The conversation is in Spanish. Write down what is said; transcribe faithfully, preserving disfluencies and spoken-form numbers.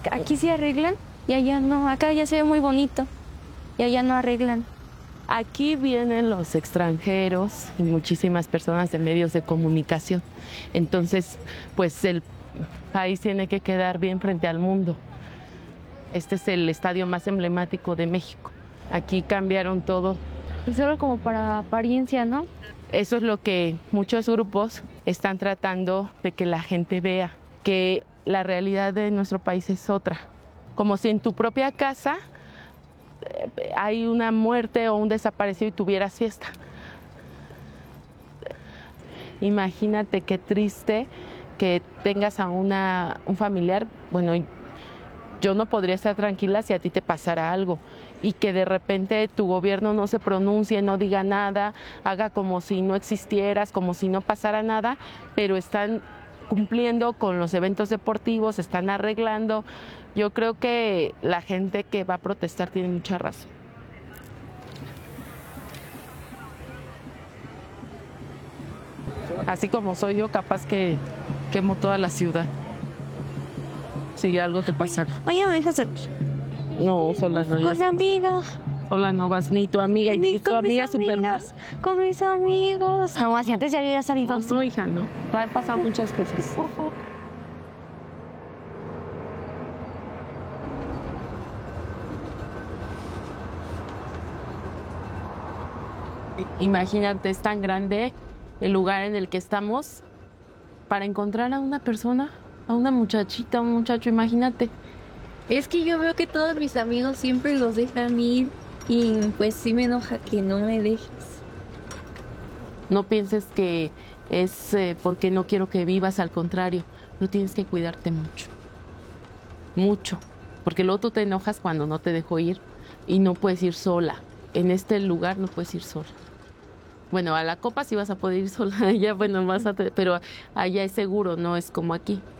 aquí sí arreglan y allá no, acá ya se ve muy bonito y allá no arreglan. Aquí vienen los extranjeros y muchísimas personas de medios de comunicación. Entonces, pues el país tiene que quedar bien frente al mundo. Este es el estadio más emblemático de México. Aquí cambiaron todo. Y solo como para apariencia, ¿no? Eso es lo que muchos grupos están tratando de que la gente vea, que la realidad de nuestro país es otra. Como si en tu propia casa hay una muerte o un desaparecido y tuvieras fiesta. Imagínate qué triste que tengas a una, un familiar, bueno, yo no podría estar tranquila si a ti te pasara algo y que de repente tu gobierno no se pronuncie, no diga nada, haga como si no existieras, como si no pasara nada, pero están cumpliendo con los eventos deportivos, están arreglando. Yo creo que la gente que va a protestar tiene mucha razón. Así como soy yo, capaz que quemo toda la ciudad. Si algo te pasa. Oye, me dejas aquí. No, sola no. Con amigas. Sola no vas, ni tu amiga, y Ni tu con amiga mis super amigas, con mis amigos. Jamás, si antes ya había salido. No, hija, no. Han pasado muchas cosas. Imagínate, es tan grande el lugar en el que estamos para encontrar a una persona, a una muchachita, un muchacho, imagínate. Es que yo veo que todos mis amigos siempre los dejan ir y pues sí me enoja que no me dejes. No pienses que es eh, porque no quiero que vivas, al contrario, no tienes que cuidarte mucho, mucho, porque luego tú te enojas cuando no te dejo ir y no puedes ir sola. En este lugar no puedes ir sola. Bueno, a la copa sí vas a poder ir sola, allá, bueno, vas a, pero allá es seguro, no es como aquí.